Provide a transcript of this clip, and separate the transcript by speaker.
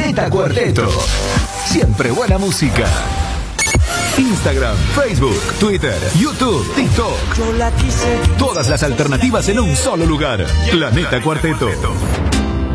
Speaker 1: Planeta Cuarteto. Siempre buena música. Instagram, Facebook, Twitter, YouTube, TikTok. Todas las alternativas en un solo lugar. Planeta Cuarteto.